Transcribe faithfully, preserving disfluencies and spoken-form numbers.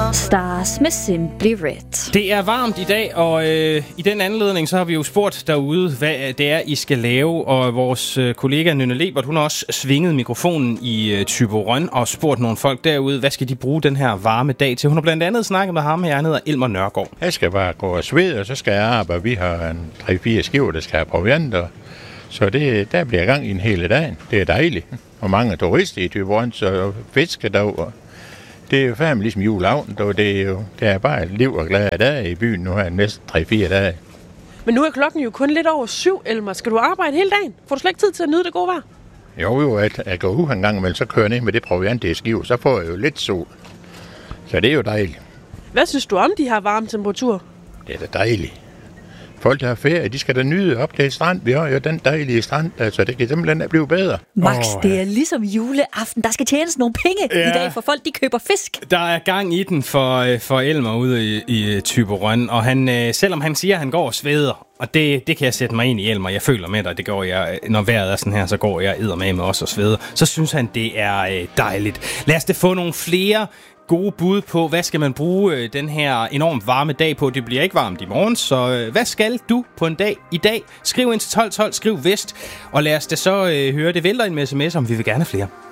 Stars med Simply Red. Det er varmt i dag, og øh, i den anledning så har vi jo spurgt derude, hvad det er, I skal lave. Og vores øh, kollega Nynne Lebert, hun har også svinget mikrofonen i øh, Thyborøn og spurgt nogle folk derude, hvad skal de bruge den her varme dag til. Hun har blandt andet snakket med ham her, han hedder Elmer Nørgaard. Jeg skal bare gå og svede, og så skal jeg arbejde. Vi har en tre fire skiver, der skal have provianter. Så det, der bliver gang i en hele dag. Det er dejligt. Og mange turister i Thyborøn, så fiskedag. Det er jo fandme ligesom juleaften. Det er jo det er bare et liv og glade dage i byen nu her næsten tre fire dage. Men nu er klokken jo kun lidt over syv, Elmer. Skal du arbejde hele dagen? Får du slet ikke tid til at nyde det gode vejr? Jo, jo, at jeg går ud en gang imellem, så kører jeg ned med det proviant, det er skive, så får jeg jo lidt sol. Så det er jo dejligt. Hvad synes du om de her varme temperaturer? Det er da dejligt. Folk, der har ferie, de skal da nyde op til strand. Vi har jo den dejlige strand, altså det kan simpelthen blive bedre. Max, oh, det er ligesom juleaften. Der skal tjenes nogle penge ja. i dag, for folk de køber fisk. Der er gang i den for, for Elmer ude i, i Thyborøn, og han, selvom han siger, at han går og sveder, og det, det kan jeg sætte mig ind i, Elmer. Jeg føler med dig, det går jeg, når vejret er sådan her, så går jeg eddermame også og sveder. Så synes han, det er dejligt. Lad os da få nogle flere gode bud på, hvad skal man bruge øh, den her enormt varme dag på. Det bliver ikke varmt i morgen, så øh, hvad skal du på en dag i dag? Skriv ind til tolv tolv, skriv vest, og lad os da så øh, høre det vælter en med sms, om vi vil gerne flere.